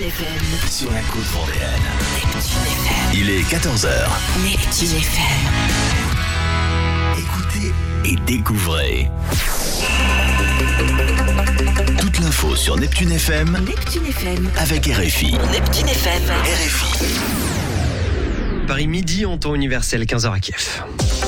FM. Sur la côte vendéenne. Neptune FM. Il est 14h. Neptune FM. Écoutez et découvrez. Toute l'info sur Neptune FM. Neptune FM. Avec RFI. Neptune FM. RFI. Paris midi en temps universel, 15h à Kiev.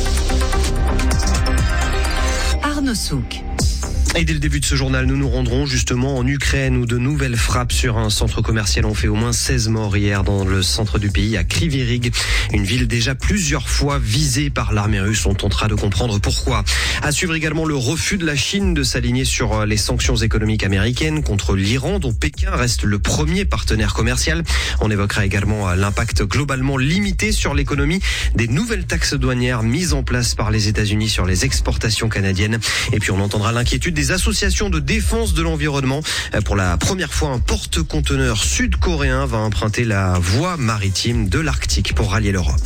Arnaud Souk. Et dès le début de ce journal, nous nous rendrons justement en Ukraine où de nouvelles frappes sur un centre commercial ont fait au moins 16 morts hier dans le centre du pays, à Kryvyi Rih, une ville déjà plusieurs fois visée par l'armée russe. On tentera de comprendre pourquoi. À suivre également le refus de la Chine de s'aligner sur les sanctions économiques américaines contre l'Iran, dont Pékin reste le premier partenaire commercial. On évoquera également l'impact globalement limité sur l'économie des nouvelles taxes douanières mises en place par les États-Unis sur les exportations canadiennes. Et puis on entendra l'inquiétude des associations de défense de l'environnement. Pour la première fois, un porte-conteneur sud-coréen va emprunter la voie maritime de l'Arctique pour rallier l'Europe.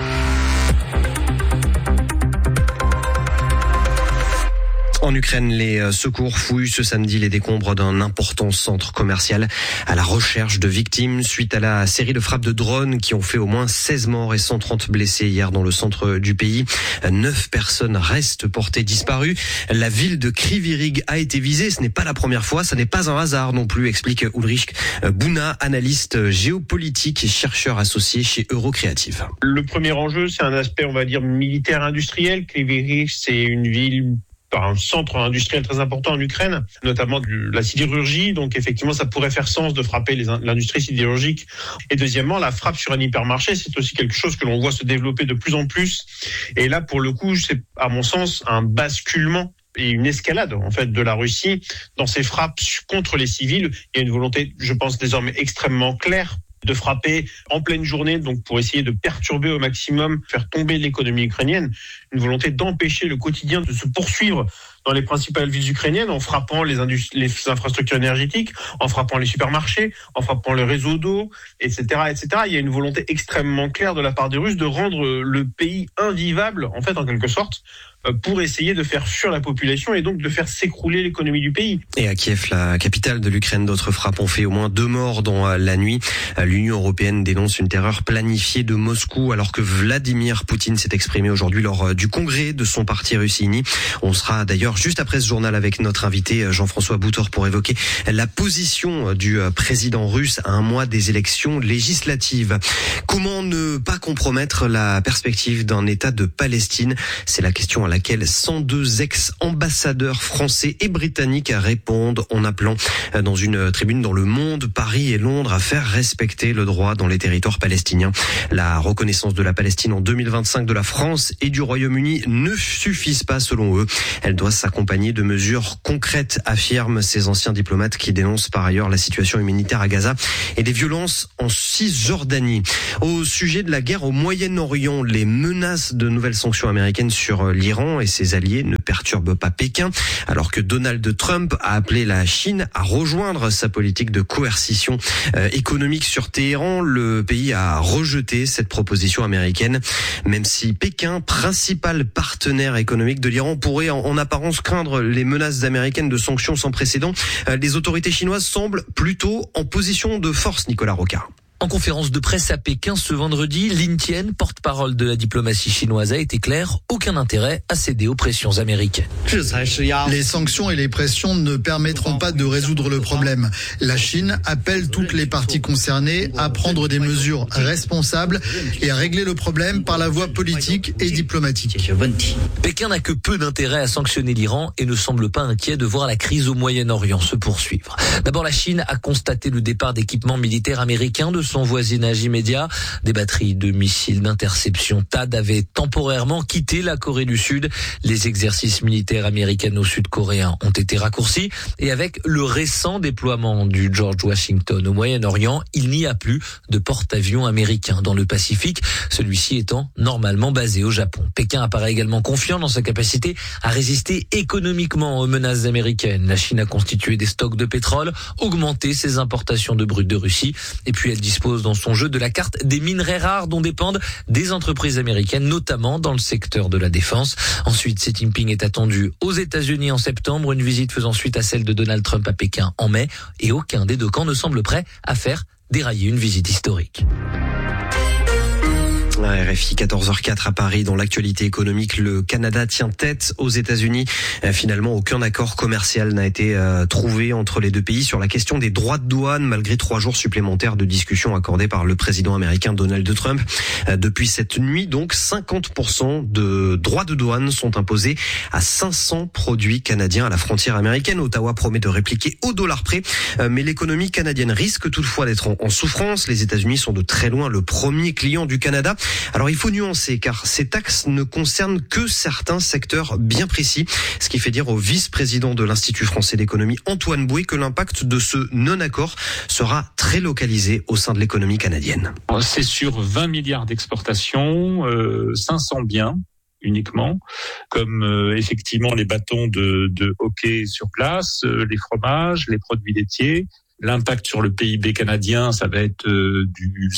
En Ukraine, les secours fouillent ce samedi les décombres d'un important centre commercial à la recherche de victimes suite à la série de frappes de drones qui ont fait au moins 16 morts et 130 blessés hier dans le centre du pays. 9 personnes restent portées disparues. La ville de Kryvyi Rih a été visée. Ce n'est pas la première fois. Ça n'est pas un hasard non plus, explique Ulrich Bouna, analyste géopolitique et chercheur associé chez Eurocreative. Le premier enjeu, c'est un aspect, on va dire, militaire-industriel. Kryvyi Rih, c'est une ville un centre industriel très important en Ukraine, notamment de la sidérurgie. Donc effectivement, ça pourrait faire sens de frapper l'industrie sidérurgique. Et deuxièmement, la frappe sur un hypermarché, c'est aussi quelque chose que l'on voit se développer de plus en plus. Et là, pour le coup, c'est à mon sens un basculement et une escalade en fait de la Russie dans ses frappes contre les civils. Il y a une volonté, je pense, désormais extrêmement claire de frapper en pleine journée, donc pour essayer de perturber au maximum, faire tomber l'économie ukrainienne, une volonté d'empêcher le quotidien de se poursuivre dans les principales villes ukrainiennes en frappant les infrastructures énergétiques, en frappant les supermarchés, en frappant le réseau d'eau, etc., etc. Il y a une volonté extrêmement claire de la part des Russes de rendre le pays invivable, en fait, en quelque sorte, pour essayer de faire fuir la population et donc de faire s'écrouler l'économie du pays. Et à Kiev, la capitale de l'Ukraine, d'autres frappes ont fait au moins 2 morts dans la nuit. L'Union européenne dénonce une terreur planifiée de Moscou alors que Vladimir Poutine s'est exprimé aujourd'hui lors du congrès de son parti Russini. On sera d'ailleurs juste après ce journal avec notre invité Jean-François Boutor pour évoquer la position du président russe à un mois des élections législatives. Comment ne pas compromettre la perspective d'un État de Palestine? C'est la question à laquelle 102 ex-ambassadeurs français et britanniques répondent en appelant dans une tribune dans Le Monde, Paris et Londres à faire respecter le droit dans les territoires palestiniens. La reconnaissance de la Palestine en 2025 de la France et du Royaume-Uni ne suffisent pas selon eux. Elle doit s'accompagner de mesures concrètes, affirment ces anciens diplomates qui dénoncent par ailleurs la situation humanitaire à Gaza et des violences en Cisjordanie. Au sujet de la guerre au Moyen-Orient, les menaces de nouvelles sanctions américaines sur l'Iran et ses alliés ne perturbent pas Pékin, alors que Donald Trump a appelé la Chine à rejoindre sa politique de coercition économique sur Téhéran. Le pays a rejeté cette proposition américaine, même si Pékin, principal partenaire économique de l'Iran, pourrait en apparence craindre les menaces américaines de sanctions sans précédent. Les autorités chinoises semblent plutôt en position de force, Nicolas Rocard. En conférence de presse à Pékin ce vendredi, Lin Tian, porte-parole de la diplomatie chinoise, a été clair, aucun intérêt à céder aux pressions américaines. Les sanctions et les pressions ne permettront pas de résoudre le problème. La Chine appelle toutes les parties concernées à prendre des mesures responsables et à régler le problème par la voie politique et diplomatique. Pékin n'a que peu d'intérêt à sanctionner l'Iran et ne semble pas inquiet de voir la crise au Moyen-Orient se poursuivre. D'abord, la Chine a constaté le départ d'équipements militaires américains de son voisinage immédiat. Des batteries de missiles d'interception THAAD avaient temporairement quitté la Corée du Sud. Les exercices militaires américano-sud-coréens ont été raccourcis et avec le récent déploiement du George Washington au Moyen-Orient, il n'y a plus de porte-avions américain dans le Pacifique, celui-ci étant normalement basé au Japon. Pékin apparaît également confiant dans sa capacité à résister économiquement aux menaces américaines. La Chine a constitué des stocks de pétrole, augmenté ses importations de brut de Russie et puis elle dispose dans son jeu de la carte des minerais rares dont dépendent des entreprises américaines, notamment dans le secteur de la défense. Ensuite, Xi Jinping est attendu aux États-Unis en septembre, une visite faisant suite à celle de Donald Trump à Pékin en mai, et aucun des deux camps ne semble prêt à faire dérailler une visite historique. RFI 14h04 à Paris. Dans l'actualité économique, le Canada tient tête aux États-Unis. Finalement, aucun accord commercial n'a été trouvé entre les deux pays sur la question des droits de douane, malgré 3 jours supplémentaires de discussion accordés par le président américain Donald Trump. Depuis cette nuit, donc, 50% de droits de douane sont imposés à 500 produits canadiens à la frontière américaine. Ottawa promet de répliquer au dollar près, mais l'économie canadienne risque toutefois d'être en souffrance. Les États-Unis sont de très loin le premier client du Canada. Alors il faut nuancer, car ces taxes ne concernent que certains secteurs bien précis, ce qui fait dire au vice-président de l'Institut français d'économie, Antoine Bouet, que l'impact de ce non-accord sera très localisé au sein de l'économie canadienne. C'est sur 20 milliards d'exportations, 500 biens uniquement, comme effectivement les bâtons de hockey sur glace, les fromages, les produits laitiers. L'impact sur le PIB canadien, ça va être du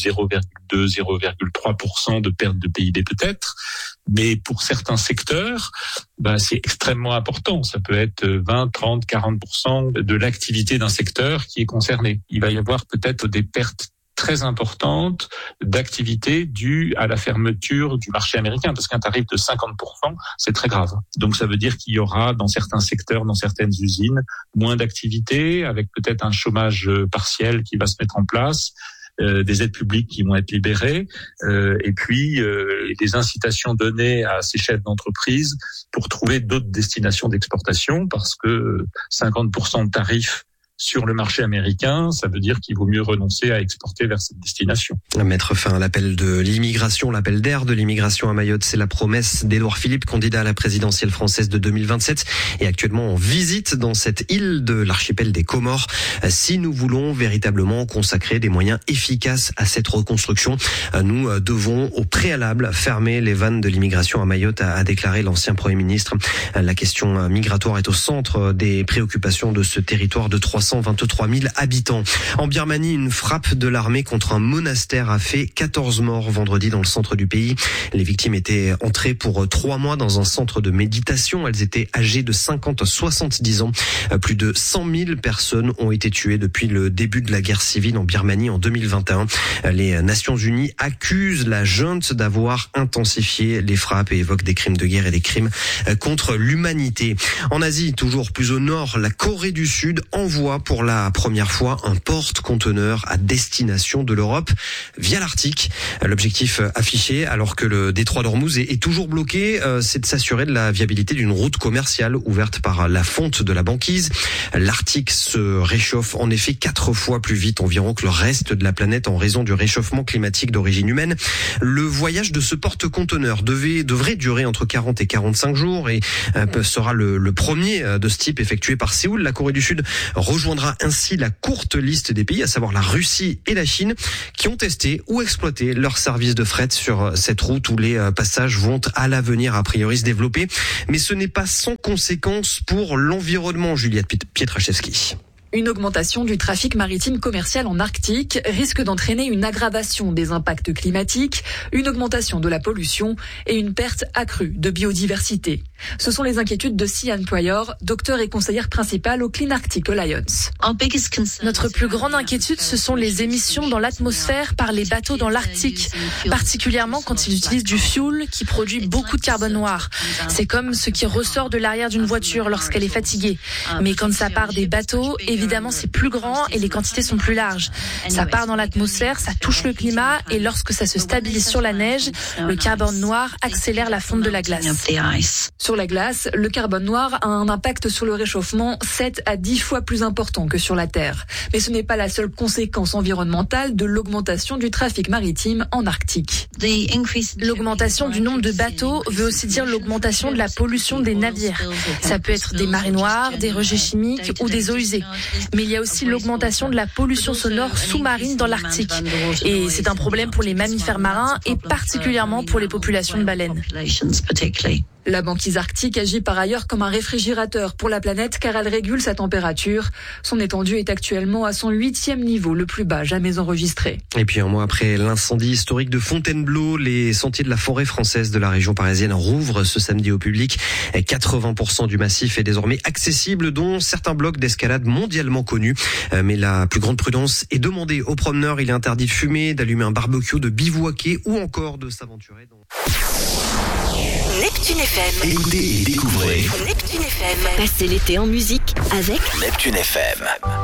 0,2-0,3% de perte de PIB peut-être, mais pour certains secteurs, c'est extrêmement important. Ça peut être 20, 30, 40% de l'activité d'un secteur qui est concerné. Il va y avoir peut-être des pertes très importante d'activité due à la fermeture du marché américain, parce qu'un tarif de 50%, c'est très grave. Donc ça veut dire qu'il y aura dans certains secteurs, dans certaines usines, moins d'activité, avec peut-être un chômage partiel qui va se mettre en place, des aides publiques qui vont être libérées, et puis des incitations données à ces chefs d'entreprise pour trouver d'autres destinations d'exportation, parce que 50% de tarifs sur le marché américain, ça veut dire qu'il vaut mieux renoncer à exporter vers cette destination. Mettre fin à l'appel de l'immigration, l'appel d'air de l'immigration à Mayotte, c'est la promesse d'Édouard Philippe, candidat à la présidentielle française de 2027 et actuellement en visite dans cette île de l'archipel des Comores. Si nous voulons véritablement consacrer des moyens efficaces à cette reconstruction, nous devons au préalable fermer les vannes de l'immigration à Mayotte, a déclaré l'ancien Premier ministre. La question migratoire est au centre des préoccupations de ce territoire de 323 000 habitants. En Birmanie, une frappe de l'armée contre un monastère a fait 14 morts vendredi dans le centre du pays. Les victimes étaient entrées pour 3 mois dans un centre de méditation. Elles étaient âgées de 50 à 70 ans. Plus de 100 000 personnes ont été tuées depuis le début de la guerre civile en Birmanie en 2021. Les Nations Unies accusent la junte d'avoir intensifié les frappes et évoquent des crimes de guerre et des crimes contre l'humanité. En Asie, toujours plus au nord, la Corée du Sud envoie pour la première fois un porte-conteneur à destination de l'Europe via l'Arctique. L'objectif affiché, alors que le détroit d'Ormuz est toujours bloqué, c'est de s'assurer de la viabilité d'une route commerciale ouverte par la fonte de la banquise. L'Arctique se réchauffe en effet 4 fois plus vite environ que le reste de la planète en raison du réchauffement climatique d'origine humaine. Le voyage de ce porte-conteneur devrait durer entre 40 et 45 jours et sera le premier de ce type effectué par Séoul. La Corée du Sud rejoindra ainsi la courte liste des pays, à savoir la Russie et la Chine, qui ont testé ou exploité leur service de fret sur cette route où les passages vont à l'avenir a priori se développer. Mais ce n'est pas sans conséquence pour l'environnement, Juliette Pietraszewski. Une augmentation du trafic maritime commercial en Arctique risque d'entraîner une aggravation des impacts climatiques, une augmentation de la pollution et une perte accrue de biodiversité. Ce sont les inquiétudes de Sian Poyor, docteure et conseillère principale au Clean Arctic Alliance. Notre plus grande inquiétude, ce sont les émissions dans l'atmosphère par les bateaux dans l'Arctique, particulièrement quand ils utilisent du fuel qui produit beaucoup de carbone noir. C'est comme ce qui ressort de l'arrière d'une voiture lorsqu'elle est fatiguée. Mais quand ça part des bateaux, évidemment, c'est plus grand et les quantités sont plus larges. Ça part dans l'atmosphère, ça touche le climat et lorsque ça se stabilise sur la neige, le carbone noir accélère la fonte de la glace. Sur la glace, le carbone noir a un impact sur le réchauffement 7 à 10 fois plus important que sur la Terre. Mais ce n'est pas la seule conséquence environnementale de l'augmentation du trafic maritime en Arctique. L'augmentation du nombre de bateaux veut aussi dire l'augmentation de la pollution des navires. Ça peut être des marées noires, des rejets chimiques ou des eaux usées. Mais il y a aussi l'augmentation de la pollution sonore sous-marine dans l'Arctique. Et c'est un problème pour les mammifères marins et particulièrement pour les populations de baleines. La banquise arctique agit par ailleurs comme un réfrigérateur pour la planète car elle régule sa température. Son étendue est actuellement à son 8e niveau, le plus bas jamais enregistré. Et puis un mois après l'incendie historique de Fontainebleau, les sentiers de la forêt française de la région parisienne rouvrent ce samedi au public. 80% du massif est désormais accessible, dont certains blocs d'escalade mondialement connus. Mais la plus grande prudence est demandée aux promeneurs. Il est interdit de fumer, d'allumer un barbecue, de bivouaquer ou encore de s'aventurer dans... Neptune FM. Écoutez et découvrez Neptune FM. Passez l'été en musique avec Neptune FM.